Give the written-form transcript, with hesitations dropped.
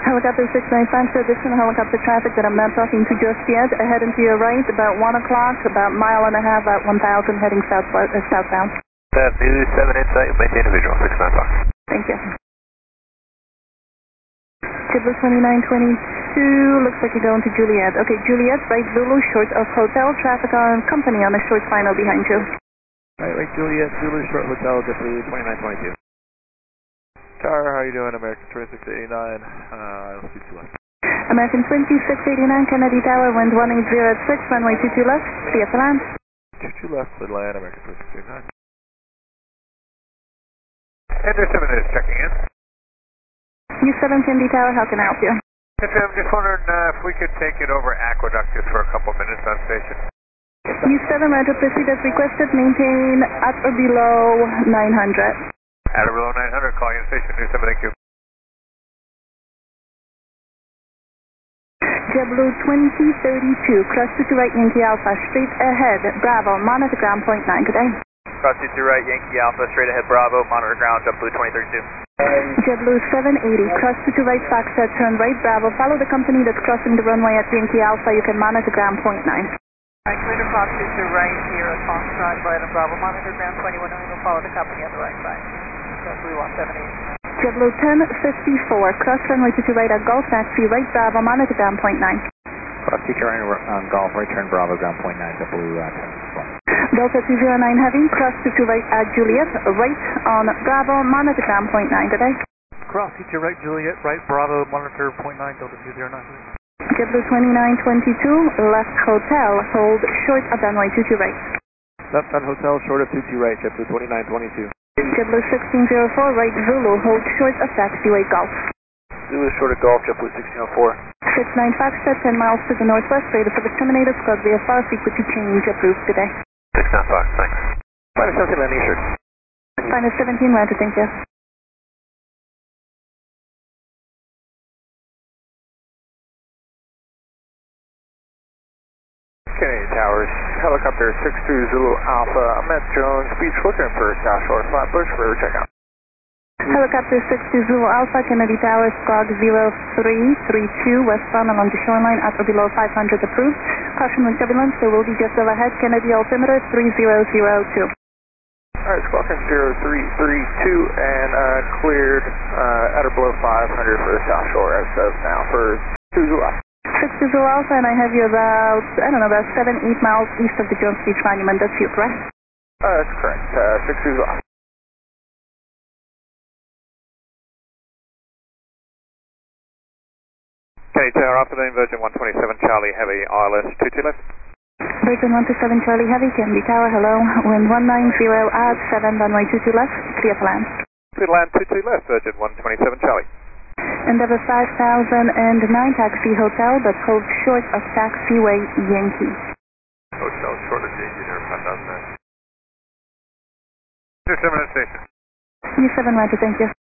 Helicopter 695, so additional helicopter traffic that I'm not talking to just yet. Heading to your right, about 1 o'clock, about a mile and a half at 1,000, heading southbound. That new 7 insight, maintain visual, 695. Thank you. JetBlue 2922, looks like you're going to Juliet. Okay, Juliet, right Zulu, short of hotel, traffic on company on a short final behind you. Right, Juliet, Zulu, short hotel, JetBlue 2922. Tower, how are you doing? American 2689, let's do 2 left. American 2689, Kennedy Tower, wind 180 at 6, runway 22 left, clear for land. 22 left, clear land, American 2689. Enter 7 is checking in. U7 Kennedy Tower, how can I help you? I'm just wondering if we could take it over Aqueduct just for a couple minutes on station. U7, Roger, proceed as requested, maintain at or below 900. At or below 900, calling in station, new 7, thank you. JetBlue 2032, cross to right Yankee Alpha, straight ahead, Bravo, monitor ground point 9, good day. Cross to right Yankee Alpha, straight ahead Bravo, monitor ground, JetBlue 2032. JetBlue 780, cross to right Foxtrot, turn right Bravo, follow the company that's crossing the runway at Yankee Alpha, you can monitor ground point 9. Alright, clear to cross to right here at Foxtrot, right on Bravo, monitor ground 21, and we'll follow the company on the right side. JetBlue 178. JetBlue 1054, cross runway to right at Golf Taxi, right Bravo, monitor ground point 9. Cross to right on Golf, right turn Bravo, ground point 9, JetBlue 1054. Delta 209 Heavy, cross to right at Juliet, right on Bravo, monitor ground point 9, good day. Cross to right Juliet, right Bravo, monitor point 9, Delta 209. JetBlue 2922, left hotel, hold short of runway 22 right. Left on hotel, short of 22 right, JetBlue 2922. JetBlue 1604, right Zulu, hold short of taxiway Golf. Zulu short of Golf, JetBlue 1604. 69 Foxtrot, 10 miles to the northwest, radar for the Terminator, squad VFR, frequency change approved today. 695, thanks. Minus 17 on Eastern. Minus 17, roger, thank you. Kennedy Towers, helicopter 62 Zulu Alpha, Met Jones Beach, looking for South Shore Flatbush, river checkout. Helicopter 62 Zulu Alpha, Kennedy Towers, squawk 0332, westbound along the shoreline, at or below 500 approved. Caution with turbulence, there will be jet still ahead, Kennedy altimeter 3002. Alright, squawking 0332 and cleared at or below 500 for the South Shore as of now for 2 Zulu Alpha. 62 Zulu Alpha, and I have you about, about 7-8 miles east of the Jones Beach Monument. That's you, correct? That's correct. 62 Zulu Alpha. Kennedy Tower, afternoon, Virgin 127 Charlie Heavy, ILS 22 left. Virgin 127 Charlie Heavy, Kennedy Tower, hello. Wind 190 at 7, runway 22 left, clear for land. Clear land 22 left, Virgin 127 Charlie. Endeavour 5009 Taxi Hotel, but hold short of taxiway Yankee. Hotel short of Yankee there, 5009. 27 station. U7, roger, thank you.